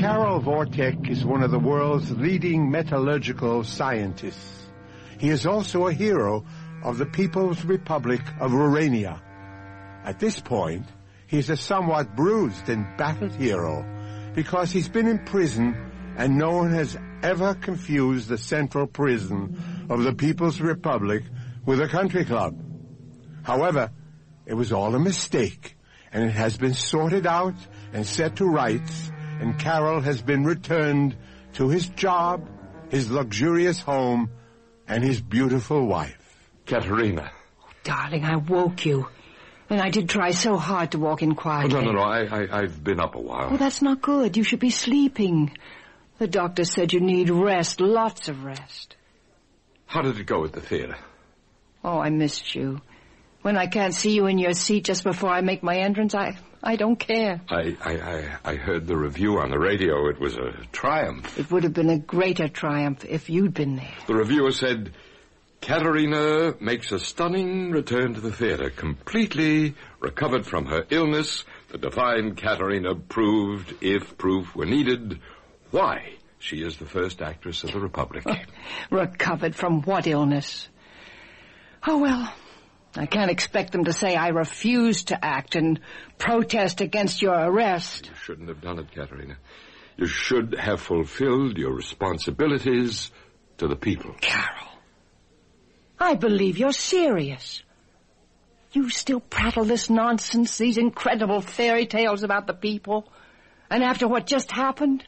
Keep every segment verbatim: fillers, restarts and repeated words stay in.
Karol Vortek is one of the world's leading metallurgical scientists. He is also a hero of the People's Republic of Rurania. At this point, he's a somewhat bruised and battered hero because he's been in prison and no one has ever confused the central prison of the People's Republic with a country club. However, it was all a mistake, and it has been sorted out and set to rights, and Karol has been returned to his job, his luxurious home, and his beautiful wife. Katerina. Oh, darling, I woke you. And I did try so hard to walk in quietly. Oh, no, no, no, I, I, I've been up a while. Oh, that's not good. You should be sleeping. The doctor said you need rest, lots of rest. How did it go at the theater? Oh, I missed you. When I can't see you in your seat just before I make my entrance, I, I don't care. I, I, I, I heard the review on the radio. It was a triumph. It would have been a greater triumph if you'd been there. The reviewer said, Katerina makes a stunning return to the theater, completely recovered from her illness. The divine Katerina proved, if proof were needed, why she is the first actress of the Republic. Recovered from what illness? Oh, well, I can't expect them to say I refuse to act and protest against your arrest. You shouldn't have done it, Katerina. You should have fulfilled your responsibilities to the people. Karol, I believe you're serious. You still prattle this nonsense, these incredible fairy tales about the people, and after what just happened?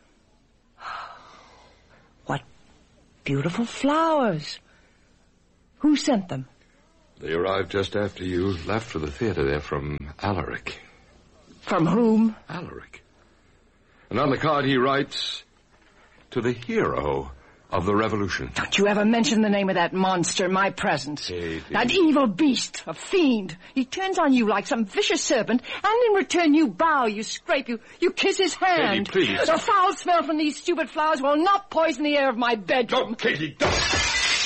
What beautiful flowers. Who sent them? They arrived just after you left for the theater. They're from Alaric. From whom? Alaric. And on the card he writes, to the hero of the revolution. Don't you ever mention the name of that monster in my presence. Hey, that evil beast, a fiend. He turns on you like some vicious serpent, and in return you bow, you scrape, you, you kiss his hand. Katie, please. The foul smell from these stupid flowers will not poison the air of my bedroom. Don't, Katie, don't!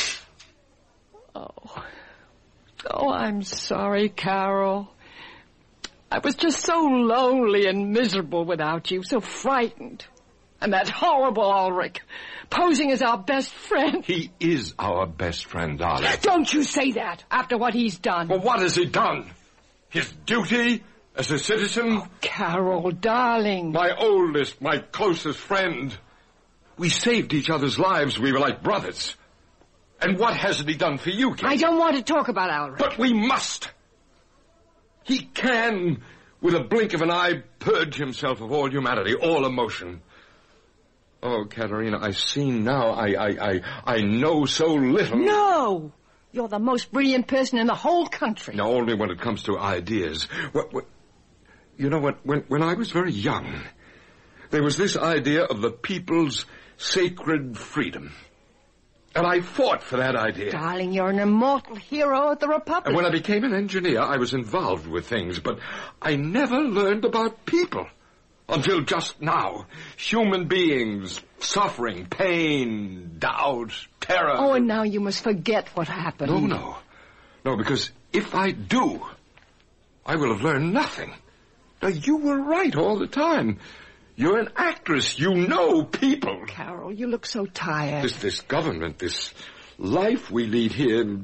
Oh. Oh, I'm sorry, Karol. I was just so lonely and miserable without you, so frightened. And that horrible Ulrich, posing as our best friend. He is our best friend, darling. Don't you say that, after what he's done. Well, what has he done? His duty as a citizen? Oh, Karol, darling. My oldest, my closest friend. We saved each other's lives. We were like brothers. And what hasn't he done for you, Kate? I don't want to talk about Ulrich. But we must. He can, with a blink of an eye, purge himself of all humanity, all emotion. Oh, Katerina, I see now. I, I, I, I know so little. No! You're the most brilliant person in the whole country. No, only when it comes to ideas. What, what, you know what? When, when I was very young, there was this idea of the people's sacred freedom. And I fought for that idea. Darling, you're an immortal hero of the Republic. And when I became an engineer, I was involved with things, but I never learned about people. Until just now. Human beings, suffering, pain, doubt, terror. Oh, and now you must forget what happened. No, no. No, because if I do, I will have learned nothing. Now, you were right all the time. You're an actress. You know people. Karol, you look so tired. This, this government, this life we lead here...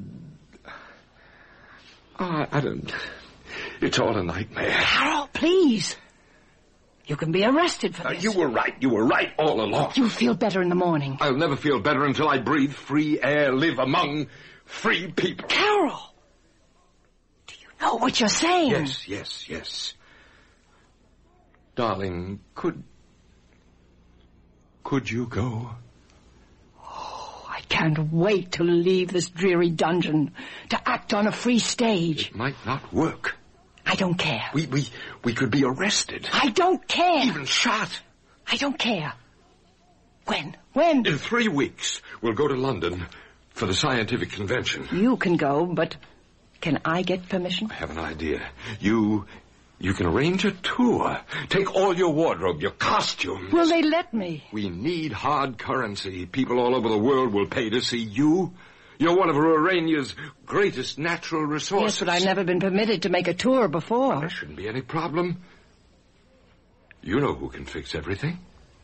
Oh, I don't... It's all a nightmare. Karol, please. You can be arrested for Uh, this. you were right. You were right all along. You'll feel better in the morning. I'll never feel better until I breathe free air, live among free people. Karol! Do you know what you're saying? Yes, yes, yes. Darling, could... Could you go? Oh, I can't wait to leave this dreary dungeon, to act on a free stage. It might not work. I don't care. We, we, we could be arrested. I don't care. Even shot. I don't care. When? When? In three weeks, we'll go to London for the scientific convention. You can go, but can I get permission? I have an idea. You... You can arrange a tour. Take all your wardrobe, your costumes. Will they let me? We need hard currency. People all over the world will pay to see you. You're one of Rurania's greatest natural resources. Yes, but I've never been permitted to make a tour before. Well, there shouldn't be any problem. You know who can fix everything.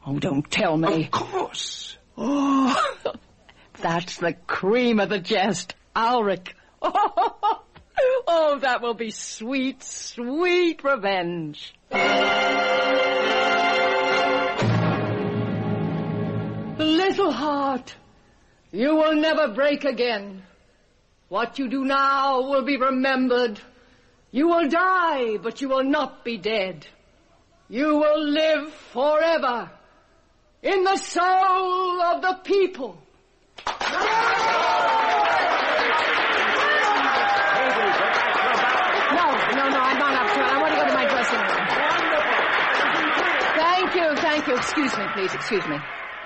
Oh, don't tell me. Of course. Oh, that's the cream of the jest, Ulrich. Oh, oh, that will be sweet, sweet revenge. Little heart, you will never break again. What you do now will be remembered. You will die, but you will not be dead. You will live forever in the soul of the people. No, no, no, I'm not up to it. I want to go to my dressing room. Thank you, thank you. Excuse me, please, excuse me.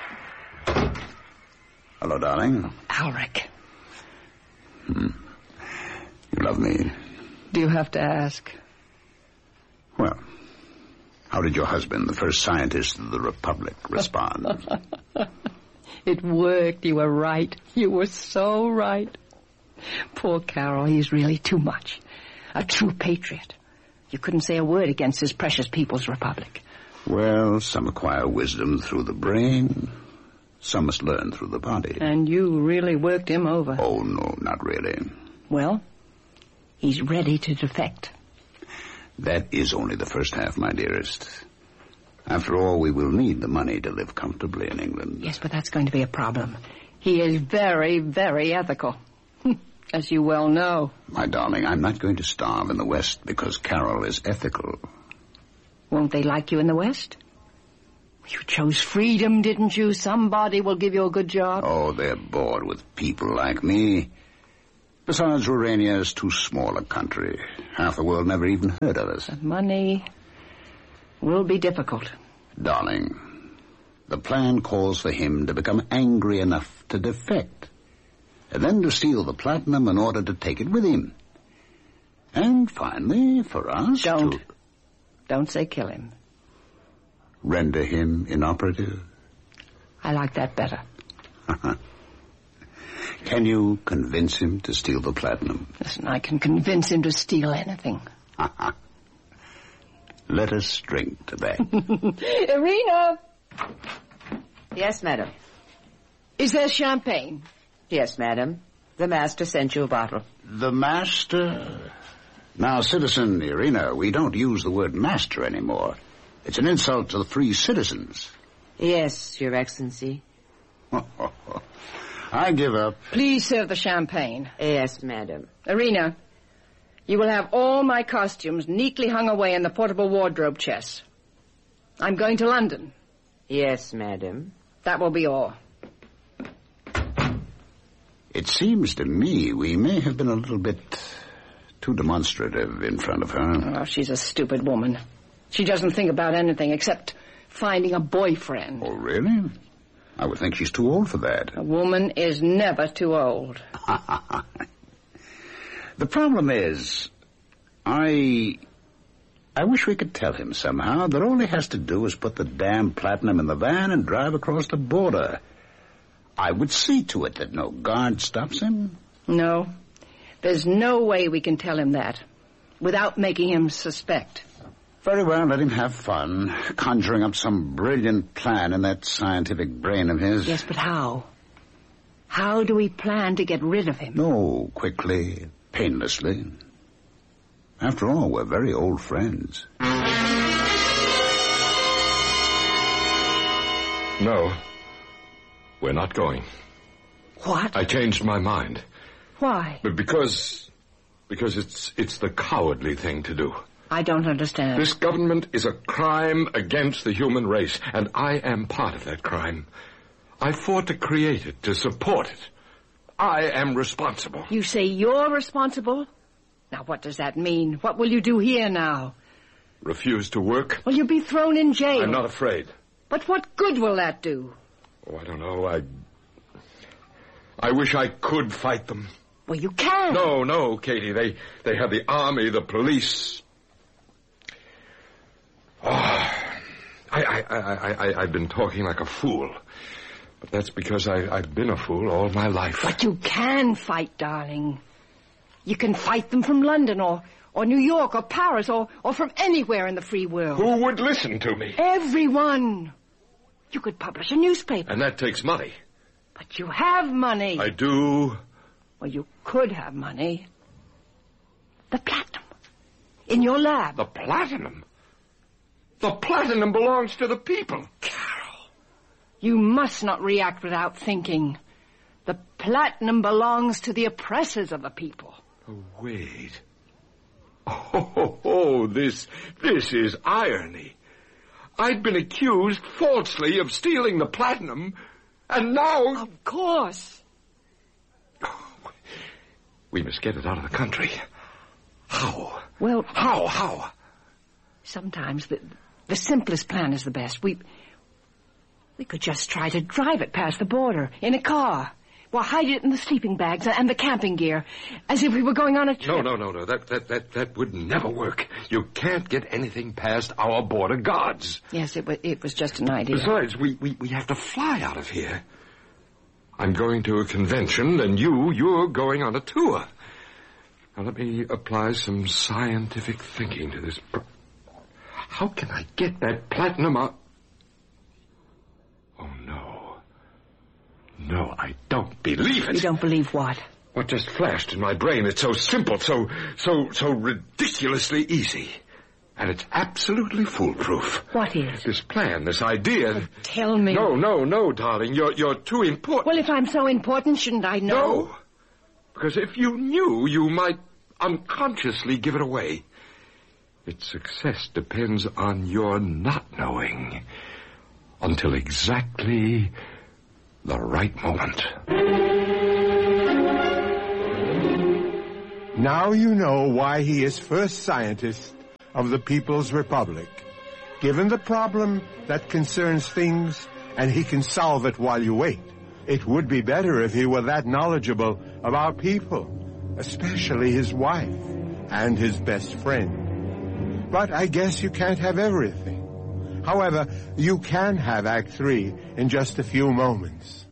Hello, darling. Ulrich. Hmm. You love me. Do you have to ask? Well, how did your husband, the first scientist of the Republic, respond? It worked. You were right. You were so right. Poor Carol, he's really too much. A true patriot. You couldn't say a word against his precious People's Republic. Well, some acquire wisdom through the brain. Some must learn through the body. And you really worked him over. Oh, no, not really. Well, he's ready to defect. That is only the first half, my dearest. After all, we will need the money to live comfortably in England. Yes, but that's going to be a problem. He is very, very ethical, as you well know. My darling, I'm not going to starve in the West because Carol is ethical. Won't they like you in the West? You chose freedom, didn't you? Somebody will give you a good job. Oh, they're bored with people like me. Besides, Rurania is too small a country. Half the world never even heard of us. But money will be difficult. Darling, the plan calls for him to become angry enough to defect, and then to steal the platinum in order to take it with him. And finally, for us Don't. to... Don't say kill him. Render him inoperative? I like that better. Can you convince him to steal the platinum? Listen, I can convince him to steal anything. Let us drink to that. Irina! Yes, madam. Is there champagne? Yes, madam. The master sent you a bottle. The master? Now, citizen Irina, we don't use the word master anymore. It's an insult to the free citizens. Yes, Your Excellency. I give up. Please serve the champagne. Yes, madam. Irina, you will have all my costumes neatly hung away in the portable wardrobe chest. I'm going to London. Yes, madam. That will be all. It seems to me we may have been a little bit too demonstrative in front of her. Oh, she's a stupid woman. She doesn't think about anything except finding a boyfriend. Oh, really? I would think she's too old for that. A woman is never too old. The problem is, I... I wish we could tell him somehow that all he has to do is put the damn platinum in the van and drive across the border. I would see to it that no guard stops him. No. There's no way we can tell him that without making him suspect. Very well, let him have fun, conjuring up some brilliant plan in that scientific brain of his. Yes, but how? How do we plan to get rid of him? No, quickly, painlessly. After all, we're very old friends. No, we're not going. What? I changed my mind. Why? But because... because it's it's the cowardly thing to do. I don't understand. This government is a crime against the human race, and I am part of that crime. I fought to create it, to support it. I am responsible. You say you're responsible? Now, what does that mean? What will you do here now? Refuse to work? Well, you'll be thrown in jail. I'm not afraid. But what good will that do? Oh, I don't know. I... I wish I could fight them. Well, you can. No, no, Katie. They, they have the army, the police... Oh, I, I, I, I, I've been talking like a fool. But that's because I, I've been a fool all my life. But you can fight, darling. You can fight them from London or, or New York or Paris or, or from anywhere in the free world. Who would listen to me? Everyone. You could publish a newspaper. And that takes money. But you have money. I do. Well, you could have money. The platinum. In your lab. The platinum? The platinum belongs to the people. Carol, you must not react without thinking. The platinum belongs to the oppressors of the people. Oh, wait. Oh, oh, oh, this, this is irony. I'd been accused falsely of stealing the platinum, and now... Of course. Oh, we must get it out of the country. How? Well... How, how? Sometimes the, the simplest plan is the best. We... We could just try to drive it past the border in a car. Well, hide it in the sleeping bags and the camping gear, as if we were going on a trip. No, no, no, no. That, that, that, that would never work. You can't get anything past our border guards. Yes, it was, it was just an idea. Besides, we, we, we have to fly out of here. I'm going to a convention, and you, you're going on a tour. Now, let me apply some scientific thinking to this. Pro- How can I get that platinum out? Oh, no. No, I don't believe it. You don't believe what? What just flashed in my brain. It's so simple, so, so, so ridiculously easy. And it's absolutely foolproof. What is? This plan, this idea. Oh, tell me. No, no, no, darling. You're, you're too important. Well, if I'm so important, shouldn't I know? No. Because if you knew, you might unconsciously give it away. Its success depends on your not knowing. Until exactly the right moment. Now you know why he is first scientist of the People's Republic. Given the problem that concerns things, and he can solve it while you wait, it would be better if he were that knowledgeable about people, especially his wife and his best friend. But I guess you can't have everything. However, you can have Act Three in just a few moments.